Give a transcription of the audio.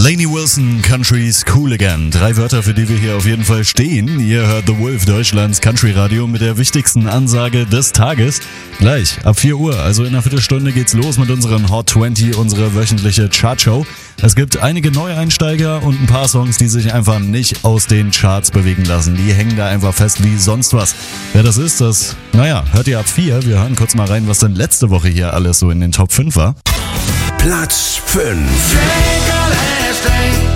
Lainey Wilson, Country's Cool Again. 3 Wörter, für die wir hier auf jeden Fall stehen. Ihr hört The Wolf, Deutschlands Country Radio mit der wichtigsten Ansage des Tages. Gleich ab 4 Uhr, also in einer Viertelstunde geht's los mit unseren Hot 20, unsere wöchentliche Chartshow. Es gibt einige Neueinsteiger und ein paar Songs, die sich einfach nicht aus den Charts bewegen lassen. Die hängen da einfach fest wie sonst was. Wer das ist, hört ihr ab 4. Wir hören kurz mal rein, was denn letzte Woche hier alles so in den Top 5 war. Platz 5.